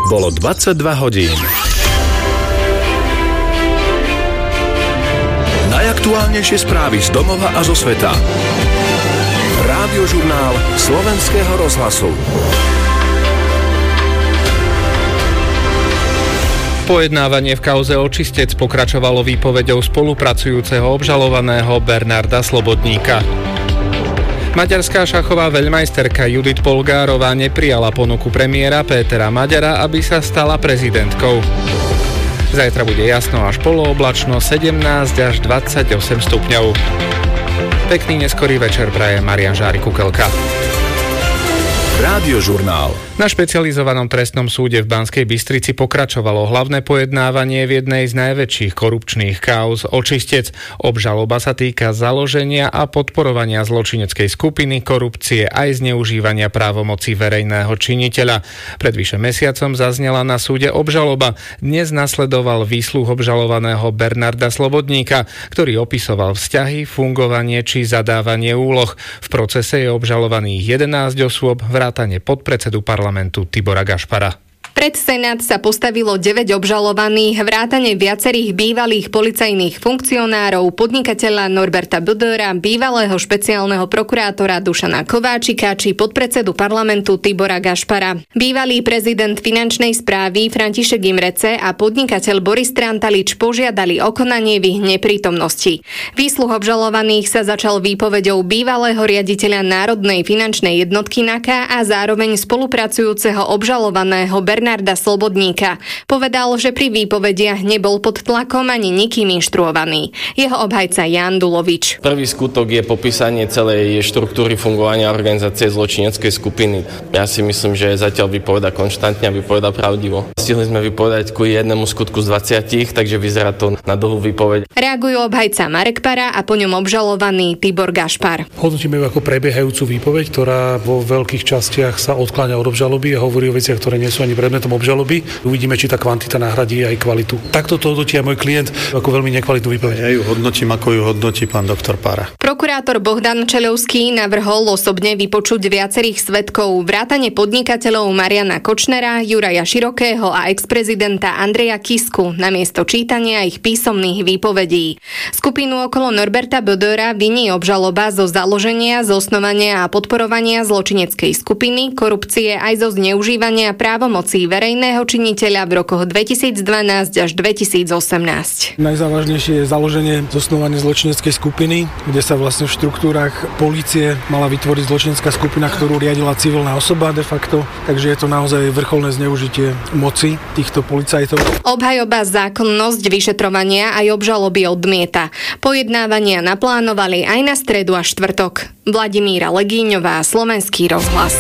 Bolo 22 hodín. Najaktuálnejšie správy z domova a zo sveta. Rádiožurnál Slovenského rozhlasu. Pojednávanie v kauze Očistec pokračovalo výpoveďou spolupracujúceho obžalovaného Bernarda Slobodníka. Maďarská šachová veľmajsterka Judith Polgárová neprijala ponuku premiéra Pétera Maďara, aby sa stala prezidentkou. Zajtra bude jasno až polooblačno, 17 až 28 stupňov. Pekný neskorý večer praje Marián Žárik-Kukelka. Rádiožurnál. Na špecializovanom trestnom súde v Banskej Bystrici pokračovalo hlavné pojednávanie v jednej z najväčších korupčných káuz Očistec. Obžaloba sa týka založenia a podporovania zločineckej skupiny, korupcie aj zneužívania právomoci verejného činiteľa. Pred vyše mesiacom zaznela na súde obžaloba. Dnes nasledoval výsluh obžalovaného Bernarda Slobodníka, ktorý opisoval vzťahy, fungovanie či zadávanie úloh. V procese je obžalovaných 11 osôb, vrátane podpredsedu parlamentu Tibora Gašpara. Pred Senát sa postavilo 9 obžalovaných, vrátane viacerých bývalých policajných funkcionárov, podnikateľa Norberta Bödöra, bývalého špeciálneho prokurátora Dušana Kováčika či podpredsedu parlamentu Tibora Gašpara. Bývalý prezident finančnej správy František Imrece a podnikateľ Boris Trantalič požiadali o konanie v ich neprítomnosti. Výsluh obžalovaných sa začal výpoveďou bývalého riaditeľa Národnej finančnej jednotky NAKA a zároveň spolupracujúceho obžalovaného Bernarda Slobodníka. Povedal, že pri výpovediach nebol pod tlakom ani nikým inštruovaný. Jeho obhajca Ján Dulovič. Prvý skutok je popísanie celej štruktúry fungovania organizácie zločineckej skupiny. Ja si myslím, že zatiaľ vypovedá konštantne a vypovedá pravdivo. Stihli sme vypovedať ku jednému skutku z 20, takže vyzerá to na dlhú výpoveď. Reagujú obhajca Marek Para a po ňom obžalovaný Tibor Gašpar. Hodnotíme ju ako prebiehajúcu výpoveď, ktorá vo veľkých častiach sa odkláňa od obžaloby a hovorí o veciach, ktoré nie sú ani predmetom obžaloby. Uvidíme, či tá kvantita nahradí aj kvalitu. Takto to hodnotí aj môj klient ako veľmi nekvalitnú výpoveď. Ja ju hodnotím, ako ju hodnotí pán doktor Para. Prokurátor Bohdan Čeľovský navrhol osobne vypočuť viacerých svedkov, vrátane podnikateľov Mariana Kočnera, Juraja Širokého a ex-prezidenta Andreja Kisku namiesto čítania ich písomných výpovedí. Skupinu okolo Norberta Bödöra viní obžaloba zo založenia, zosnovania a podporovania zločineckej skupiny, korupcie aj zo zneužívania právomocí verejného činiteľa v rokoch 2012 až 2018. Najzávažnejšie je založenie, zosnovanie zločineckej skupiny, kde sa vlastne v štruktúrach polície mala vytvoriť zločinecká skupina, ktorú riadila civilná osoba de facto, takže je to naozaj vrcholné zneužitie moci týchto policajtov. Obhajoba zákonnosť vyšetrovania aj obžaloby odmieta. Pojednávania naplánovali aj na stredu a štvrtok. Vladimíra Legíňová, Slovenský rozhlas.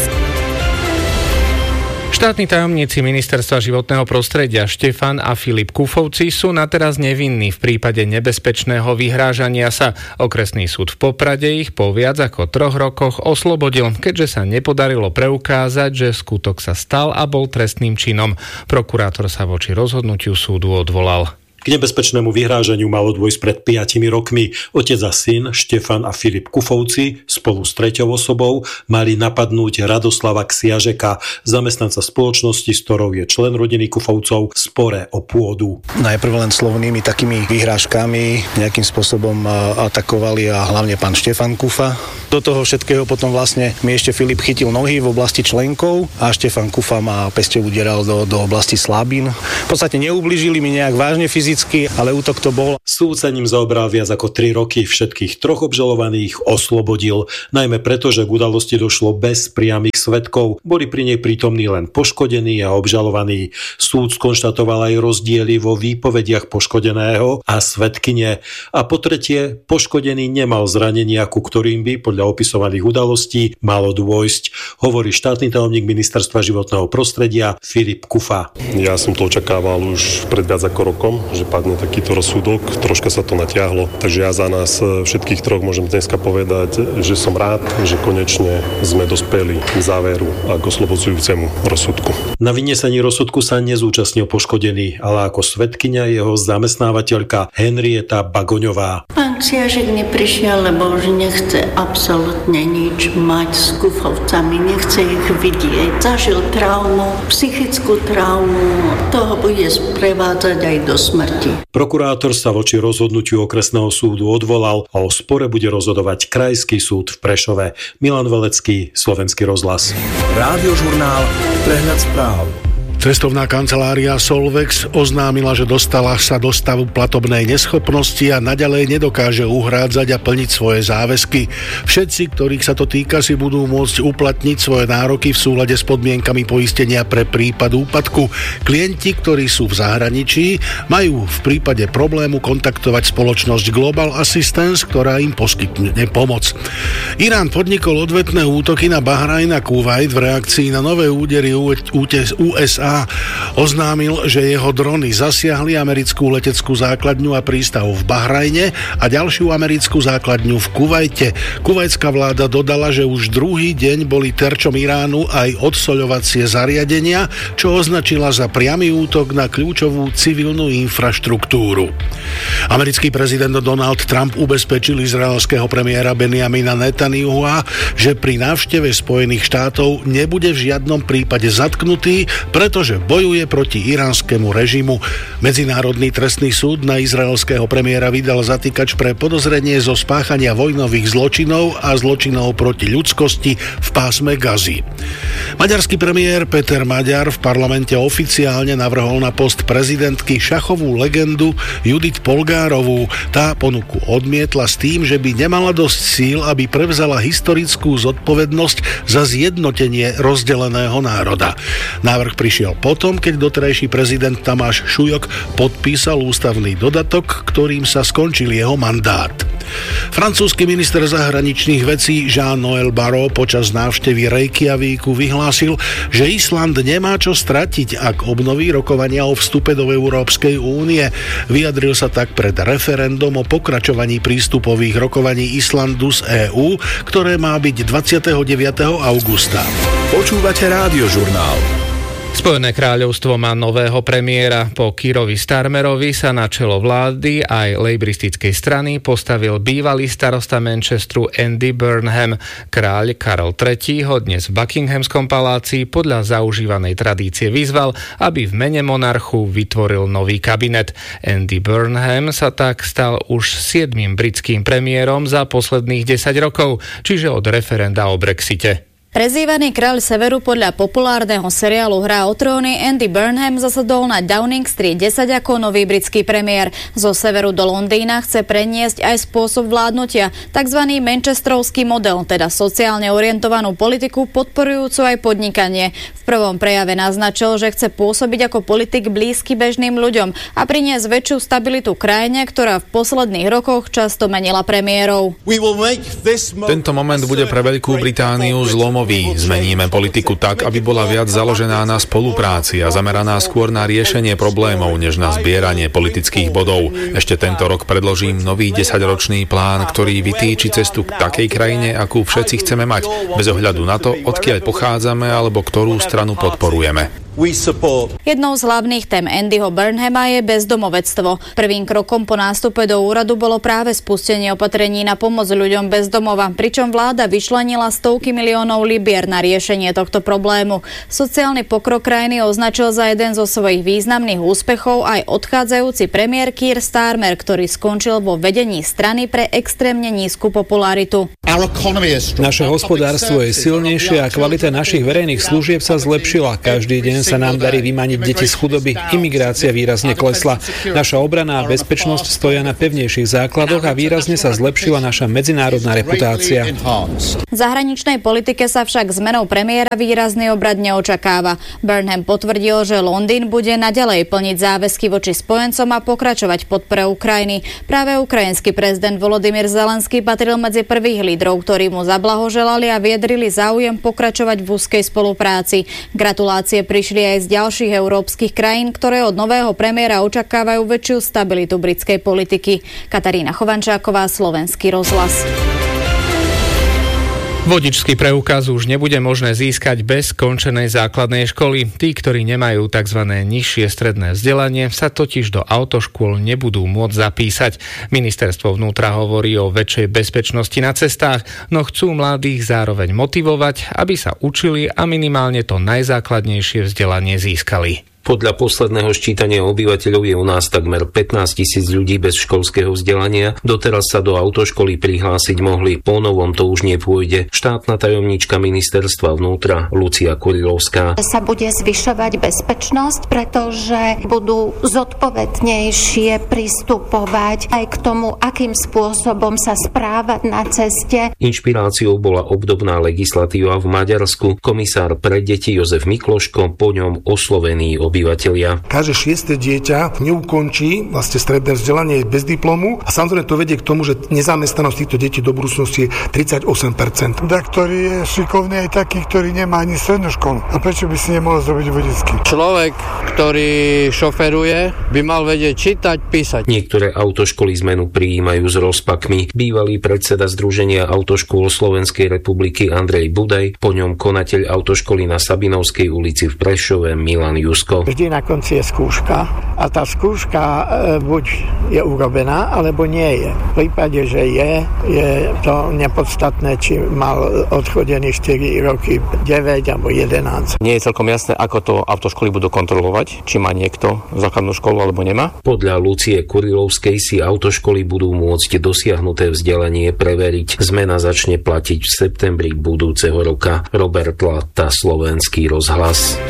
Štátni tajomníci Ministerstva životného prostredia Štefan a Filip Kufovci sú nateraz nevinní v prípade nebezpečného vyhrážania sa. Okresný súd v Poprade ich po viac ako 3 rokoch oslobodil, keďže sa nepodarilo preukázať, že skutok sa stal a bol trestným činom. Prokurátor sa voči rozhodnutiu súdu odvolal. K nebezpečnému vyhrážaniu malo dôjsť pred 5 rokmi. Otec a syn Štefan a Filip Kufovci spolu s treťou osobou mali napadnúť Radoslava Ksiažeka, zamestnanca spoločnosti, s ktorou je člen rodiny Kufovcov, v spore o pôdu. Najprv len slovnými takými vyhrážkami nejakým spôsobom atakovali a hlavne pán Štefan Kufa. Do toho všetkého potom vlastne mi ešte Filip chytil nohy v oblasti členkov a Štefan Kufa ma pestev udieral do oblasti slabín. V podstate neublížili mi nejak vážne fyzicky, ale útok to bol. Súd sa ním zaobral viac ako 3 roky, všetkých 3 obžalovaných oslobodil, najmä preto, že k udalosti došlo bez priamych svedkov. Boli pri nej prítomní len poškodení a obžalovaní. Súd skonštatoval aj rozdiely vo výpovediach poškodeného a svedkyne. A po tretie, poškodený nemal zranenia, ku ktorým by podľa opisovaných udalostí malo dôjsť, hovorí štátny tajomník Ministerstva životného prostredia Filip Kufa. Ja som to očakával už pred viac ako rokom, že padne takýto rozsudok. Troška sa to natiahlo, takže ja za nás všetkých troch môžem dneska povedať, že som rád, že konečne sme dospeli k záveru a k oslobodzujúcemu rozsudku. Na vynesení rozsudku sa nezúčastnil poškodený, ale ako svedkyňa jeho zamestnávateľka Henrieta Bagoňová. Pán Ksiažek neprišiel, lebo už nechce absolútne nič mať s Kufovcami, nechce ich vidieť. Zažil traumu, psychickú traumu, toho bude sprevádzať aj do smrti. Prokurátor sa voči rozhodnutiu okresného súdu odvolal a o spore bude rozhodovať Krajský súd v Prešove. Milan Velecký, Slovenský rozhlas. Rádiožurnál, prehľad správ. Cestovná kancelária Solvex oznámila, že dostala sa do stavu platobnej neschopnosti a naďalej nedokáže uhrádzať a plniť svoje záväzky. Všetci, ktorých sa to týka, si budú môcť uplatniť svoje nároky v súlade s podmienkami poistenia pre prípad úpadku. Klienti, ktorí sú v zahraničí, majú v prípade problému kontaktovať spoločnosť Global Assistance, ktorá im poskytne pomoc. Irán podnikol odvetné útoky na Bahrajn a Kuvajt v reakcii na nové údery USA. Oznámil, že jeho drony zasiahli americkú leteckú základňu a prístav v Bahrajne a ďalšiu americkú základňu v Kuvajte. Kuvajtská vláda dodala, že už druhý deň boli terčom Iránu aj odsoľovacie zariadenia, čo označila za priamy útok na kľúčovú civilnú infraštruktúru. Americký prezident Donald Trump ubezpečil izraelského premiéra Benjamina Netanyahua, že pri návšteve Spojených štátov nebude v žiadnom prípade zatknutý, pretože bojuje proti iránskemu režimu. Medzinárodný trestný súd na izraelského premiéra vydal zatýkač pre podozrenie zo spáchania vojnových zločinov a zločinov proti ľudskosti v pásme Gazy. Maďarský premiér Peter Maďar v parlamente oficiálne navrhol na post prezidentky šachovú legendu Judith Polgárovú. Tá ponuku odmietla s tým, že by nemala dosť síl, aby prevzala historickú zodpovednosť za zjednotenie rozdeleného národa. Návrh prišiel potom, keď doterajší prezident Tamáš Šujok podpísal ústavný dodatok, ktorým sa skončil jeho mandát. Francúzsky minister zahraničných vecí Jean-Noël Barrot počas návštevy Reykjavíku vyhlásil, že Island nemá čo stratiť, ak obnoví rokovania o vstupe do Európskej únie. Vyjadril sa tak pred referendum o pokračovaní prístupových rokovaní Islandu z EÚ, ktoré má byť 29. augusta. Počúvate Rádiožurnál. Spojené kráľovstvo má nového premiéra. Po Keerovi Starmerovi sa na čelo vlády aj lejbristickej strany postavil bývalý starosta Manchesteru Andy Burnham. Kráľ Karol III ho dnes v Buckinghamskom paláci podľa zaužívanej tradície vyzval, aby v mene monarchu vytvoril nový kabinet. Andy Burnham sa tak stal už 7. britským premiérom za posledných 10 rokov, čiže od referenda o Brexite. Prezývaný kráľ severu podľa populárneho seriálu Hra o tróny Andy Burnham zasadol na Downing Street 10 ako nový britský premiér. Zo severu do Londýna chce preniesť aj spôsob vládnutia, tzv. Manchesterovský model, teda sociálne orientovanú politiku podporujúcu aj podnikanie. V prvom prejave naznačil, že chce pôsobiť ako politik blízky bežným ľuďom a priniesť väčšiu stabilitu krajine, ktorá v posledných rokoch často menila premiérov. Tento moment bude pre Veľkú Britániu zlomom. Zmeníme politiku tak, aby bola viac založená na spolupráci a zameraná skôr na riešenie problémov, než na zbieranie politických bodov. Ešte tento rok predložím nový 10-ročný plán, ktorý vytýči cestu k takej krajine, akú všetci chceme mať, bez ohľadu na to, odkiaľ pochádzame alebo ktorú stranu podporujeme. Jednou z hlavných tém Andyho Burnhama je bezdomovectvo. Prvým krokom po nástupe do úradu bolo práve spustenie opatrení na pomoc ľuďom bez domova, pričom vláda vyčlenila stovky miliónov libier na riešenie tohto problému. Sociálny pokrok krajiny označil za jeden zo svojich významných úspechov aj odchádzajúci premiér Keir Starmer, ktorý skončil vo vedení strany pre extrémne nízku popularitu. Naše hospodárstvo je silnejšie a kvalita našich verejných služieb sa zlepšila. Každý deň sa nám darí vymaniť deti z chudoby, imigrácia výrazne klesla. Naša obrana a bezpečnosť stoja na pevnejších základoch a výrazne sa zlepšila naša medzinárodná reputácia. V zahraničnej politike sa však zmenou premiéra výrazný obrad neočakáva. Burnham potvrdil, že Londýn bude naďalej plniť záväzky voči spojencom a pokračovať v podpore Ukrajiny. Práve ukrajinský prezident Volodymyr Zelenský patril medzi prvých lídrov, ktorí mu zablahoželali a vyjadrili záujem pokračovať v úzkej spolupráci. Gratulácie prišli prišli aj z ďalších európskych krajín, ktoré od nového premiéra očakávajú väčšiu stabilitu britskej politiky. Katarína Chovančáková, Slovenský rozhlas. Vodičský preukaz už nebude možné získať bez skončenej základnej školy. Tí, ktorí nemajú tzv. Nižšie stredné vzdelanie, sa totiž do autoškôl nebudú môcť zapísať. Ministerstvo vnútra hovorí o väčšej bezpečnosti na cestách, no chcú mladých zároveň motivovať, aby sa učili a minimálne to najzákladnejšie vzdelanie získali. Podľa posledného ščítania obyvateľov je u nás takmer 15 000 ľudí bez školského vzdelania. Doteraz sa do autoškoly prihlásiť mohli. Po novom to už nepôjde. Štátna tajomníčka ministerstva vnútra Lucia Kurilovská. Sa bude zvyšovať bezpečnosť, pretože budú zodpovednejšie pristupovať aj k tomu, akým spôsobom sa správať na ceste. Inšpiráciou bola obdobná legislatíva v Maďarsku. Komisár pre deti Jozef Mikloško po ňom oslovený obyvatelia. Každé 6. dieťa neukončí vlastne stredné vzdelanie bez diplomu a samozrejme to vedie k tomu, že nezamestnanosť týchto detí do budúcnosti je 38%. Ktorý je šikovný aj taký, ktorý nemá ani strednú školu. A prečo by si nemohol zrobiť vodičský? Človek, ktorý šoferuje, by mal vedieť čítať, písať. Niektoré autoškoly zmenu prijímajú s rozpakmi. Bývalý predseda Združenia autoškôl Slovenskej republiky Andrej Budaj, po ňom konateľ autoškoly na Sabinovskej ulici v Prešove Milan Jusko. Vždy na konci je skúška a tá skúška buď je urobená, alebo nie je. V prípade, že je to nepodstatné, či mal odchodený 4 roky, 9 alebo 11. Nie je celkom jasné, ako to autoškoly budú kontrolovať, či má niekto základnú školu alebo nemá. Podľa Lucie Kurilovskej si autoškoly budú môcť dosiahnuté vzdelanie preveriť. Zmena začne platiť v septembri budúceho roka. Robert Latta, Slovenský rozhlas.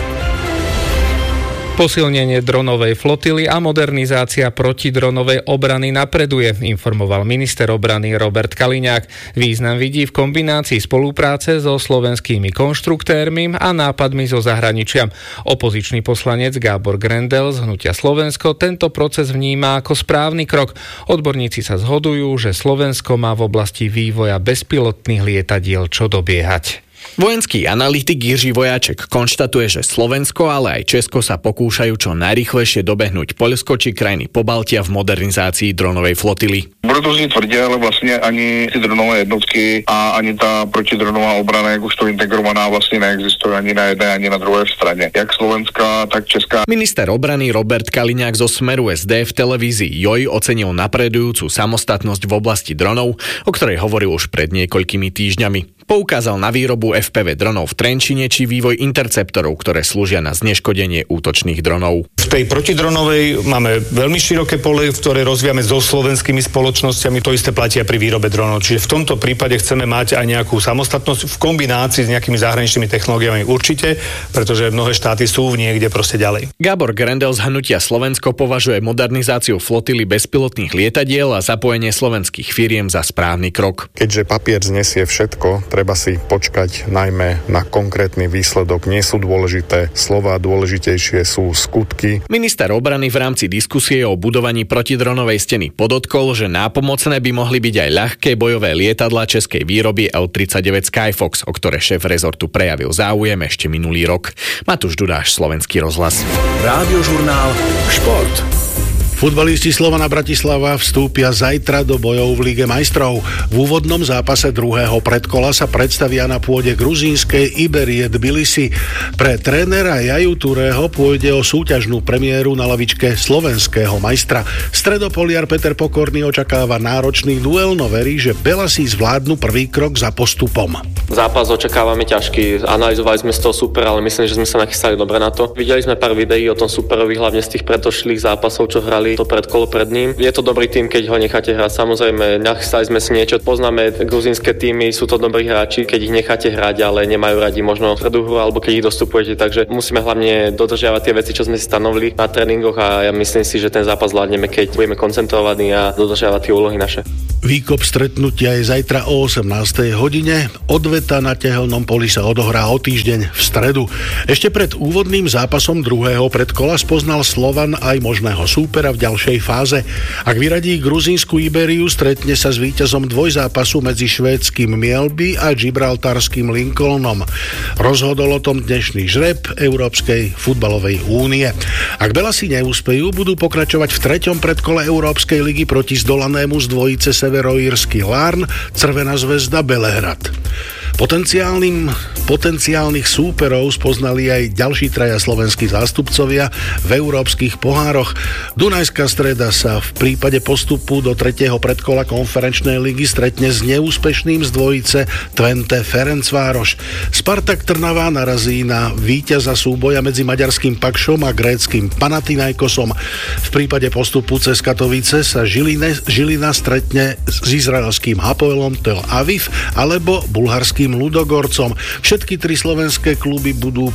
Posilnenie dronovej flotily a modernizácia protidronovej obrany napreduje, informoval minister obrany Robert Kaliňák. Význam vidí v kombinácii spolupráce so slovenskými konštruktérmi a nápadmi zo zahraničia. Opozičný poslanec Gábor Grendel z Hnutia Slovensko tento proces vníma ako správny krok. Odborníci sa zhodujú, že Slovensko má v oblasti vývoja bezpilotných lietadiel čo dobiehať. Vojenský analytik Jiří Vojáček konštatuje, že Slovensko, ale aj Česko sa pokúšajú čo najrýchlejšie dobehnúť Poľsko či krajiny Pobaltia v modernizácii dronovej flotily. Brodovci tvrdia, ale vlastne ani ty dronové jednotky a ani tá protidronová obrana, jak už to integrovaná, vlastne neexistuje ani na jednej, ani na druhej strane. Jak slovenská, tak česká. Minister obrany Robert Kaliňák zo Smeru SD v televízii JOJ ocenil napredujúcu samostatnosť v oblasti dronov, o ktorej hovoril už pred niekoľkými týždňami. Poukázal na výrobu FPV dronov v Trenčine či vývoj interceptorov, ktoré slúžia na zneškodenie útočných dronov. V tej protidronovej máme veľmi široké pole, ktoré rozvíjame so slovenskými spoločnosťami. To isté platia pri výrobe dronov. Čiže v tomto prípade chceme mať aj nejakú samostatnosť v kombinácii s nejakými zahraničnými technológiami určite, pretože mnohé štáty sú niekde proste ďalej. Gábor Grendel z Hnutia Slovensko považuje modernizáciu flotily bezpilotných lietadiel a zapojenie slovenských firiem za správny krok. Keďže papier znesie všetko, treba si počkať najmä na konkrétny výsledok. Nie sú dôležité slová, dôležitejšie sú skutky. Minister obrany v rámci diskusie o budovaní protidronovej steny podotkol, že nápomocné by mohli byť aj ľahké bojové lietadlá českej výroby L-39 Skyfox, o ktoré šéf rezortu prejavil záujem ešte minulý rok. Matúš Dudáš, Slovenský rozhlas. Rádiožurnál Šport. Futbalisti Slovana Bratislava vstúpia zajtra do bojov v Lige majstrov. V úvodnom zápase druhého predkola sa predstavia na pôde gruzínskej Iberie Tbilisi. Pre trénera Jaju Tureho pôjde o súťažnú premiéru na lavičke slovenského majstra. Stredopoliar Peter Pokorný očakáva náročný duel, no verí, že Belasi zvládnu prvý krok za postupom. Zápas očakávame ťažký. Analyzovali sme z toho super, ale myslím, že sme sa nachystali dobre na to. Videli sme pár videí o tom superovi, hlavne z tých predošlých zápasov, čo hrali to predkolo pred ním. Je to dobrý tým, keď ho necháte hrať. Samozrejme, nachystali sme si niečo. Poznáme gruzínske týmy, sú to dobrí hráči, keď ich necháte hrať, ale nemajú radi možno predúhru alebo keď ich dostupujete, takže musíme hlavne dodržiavať tie veci, čo sme si stanovili na tréningoch a ja myslím si, že ten zápas zvládneme, keď budeme koncentrovaní a dodržiavať tie úlohy naše. Výkop stretnutia je zajtra o 18. hodine. Odveta na tehelnom poli sa odohrá o týždeň v stredu. Ešte pred úvodným zápasom druhého predkola spoznal Slovan aj možného súpera v ďalšej fáze. Ak vyradí gruzínsku Iberiu, stretne sa s víťazom dvojzápasu medzi švédskym Mjällby a gibraltarským Lincolnom. Rozhodol o tom dnešný žreb Európskej futbalovej únie. Ak Belasi neúspejú, budú pokračovať v 3. predkole Európskej ligy proti zdolanému z dvojice severoírsky Larn, Crvená zväzda Belehrad. Potenciálnych súperov spoznali aj ďalší traja slovenskí zástupcovia v európskych pohároch. Dunajská Streda sa v prípade postupu do 3. predkola konferenčnej ligy stretne s neúspešným z dvojice Twente Ferencvároš. Spartak Trnava narazí na víťaza súboja medzi maďarským Pakšom a gréckym Panathinaikosom. V prípade postupu cez Katovice sa Žilina stretne s izraelským Hapoelom Tel Aviv alebo bulharským Ludogorcom. Všetky tri slovenské kluby budú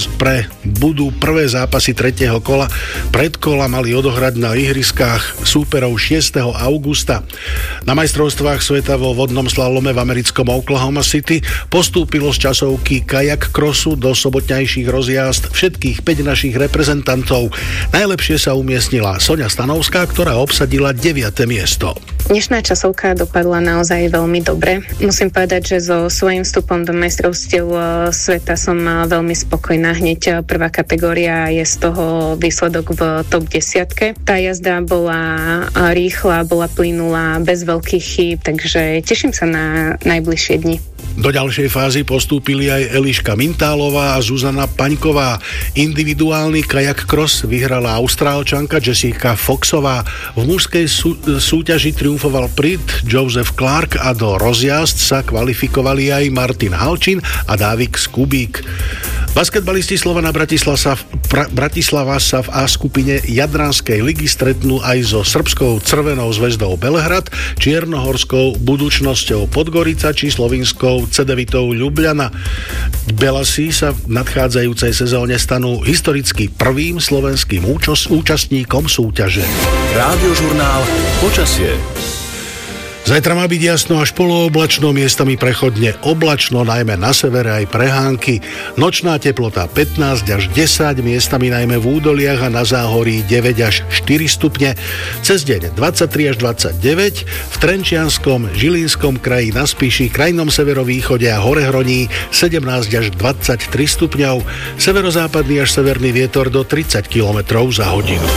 prvé zápasy 3. kola. Predkola mali odohrať na ihriskách súperov 6. augusta. Na majstrovstvách sveta vo vodnom slalome v americkom Oklahoma City postúpilo z časovky kajak crossu do sobotnejších rozjazd všetkých 5 našich reprezentantov. Najlepšie sa umiestnila Soňa Stanovská, ktorá obsadila 9. miesto. Dnešná časovka dopadla naozaj veľmi dobre. Musím povedať, že so svojím vstupom do majstrovstiev sveta som veľmi spokojná. Hneď prvá kategória je z toho výsledok v top 10. Tá jazda bola rýchla, bola plynulá, bez veľkých chýb, takže teším sa na najbližšie dni. Do ďalšej fázy postúpili aj Eliška Mintálová a Zuzana Paňková. Individuálny kajak cross vyhrala Austrálčanka Jessica Foxová. V mužskej súťaži triumfoval Prit Joseph Clark a do rozjazd sa kvalifikovali aj Martin Halčin a Dávik Skubík. Basketbalisti Slovana Bratislava sa v A skupine Jadranskej ligy stretnú aj so srbskou Crvenou zväzdou Belehrad, čiernohorskou Budučnosťou Podgorica či slovinskou Cedevitou Ljubljana. Belasi sa v nadchádzajúcej sezóne stanú historicky prvým slovenským účastníkom súťaže. Rádiožurnál Počasie. Zajtra má byť jasno až polooblačno, miestami prechodne oblačno, najmä na severe aj prehánky. Nočná teplota 15 až 10, miestami najmä v údoliach a na záhorí 9 až 4 stupne. Cez deň 23 až 29, v Trenčianskom, Žilinskom kraji, na Spiši, krajnom severovýchode a Horehroní 17 až 23 stupňov, severozápadný až severný vietor do 30 km za hodinu.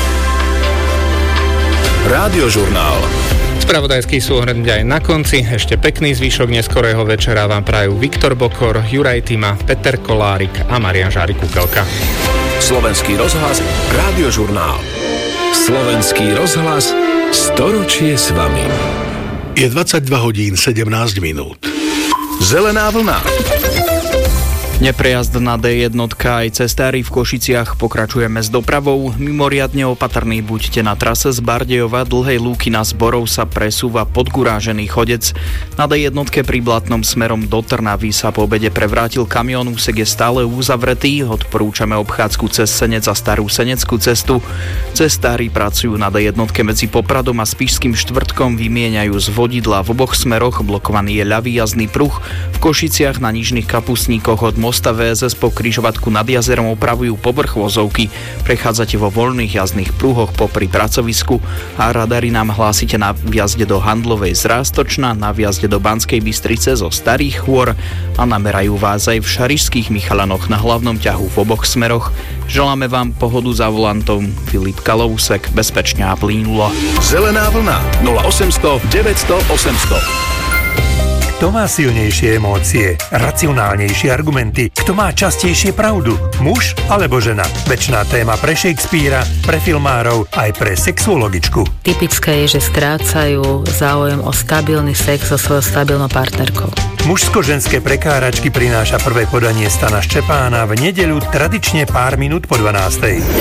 Rádiožurnál. Spravodajský súhrn aj na konci. Ešte pekný zvyšok neskorého večera vám prajú Viktor Bokor, Juraj Tima, Peter Kolárik a Marián Žárik-Kukelka. Slovenský rozhlas, Rádiožurnál. Slovenský rozhlas, storočie s vami. Je 22 hodín 17 minút. Zelená vlna. Neprejazd na D1 aj cestári v Košiciach, pokračujeme s dopravou. Mimoriadne opatrní buďte na trase z Bardejova, Dlhej Lúky na Zborov sa presúva podgurážený chodec. Na D1 pri Blatnom smerom do Trnavy sa po obede prevrátil kamión, úsek je stále uzavretý, odporúčame obchádzku cez Senec a Starú Seneckú cestu. Cestári pracujú na D1 medzi Popradom a Spišským Štvrtkom, vymieňajú z vodidla v oboch smeroch, blokovaný je ľavý jazdný pruh. V Košiciach na Nižných Kapustníkoch od mosta VSS po križovatku nad jazerom opravujú povrch vozovky. Prechádzate vo voľných jazdných prúhoch popri pracovisku a radary nám hlásite na vjazde do Handlovej z Rástočna, na vjazde do Banskej Bystrice zo Starých Chôr a namerajú vás aj v Šarišských Michalanoch na hlavnom ťahu v oboch smeroch. Želáme vám pohodu za volantom. Filip Kalousek, bezpečne a plynulo. Zelená vlna 0800 900 800. Kto má silnejšie emócie, racionálnejšie argumenty? Kto má častejšie pravdu? Muž alebo žena? Večná téma pre Shakespearea, pre filmárov, aj pre sexuologičku. Typické je, že strácajú záujem o stabilný sex so svojou stabilnou partnerkou. Mužsko-ženské prekáračky prináša prvé podanie Stana Ščepána v nedeľu tradične pár minút po 12.